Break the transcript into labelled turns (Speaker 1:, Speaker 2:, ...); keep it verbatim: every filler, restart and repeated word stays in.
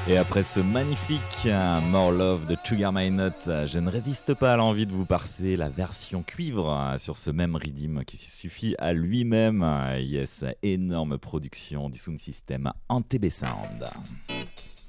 Speaker 1: Et après ce magnifique euh, More Love de Sugar My Nut, euh, je ne résiste pas à l'envie de vous passer la version cuivre euh, sur ce même rythme qui suffit à lui-même. Euh, Yes, énorme production du sound system N T B Sound.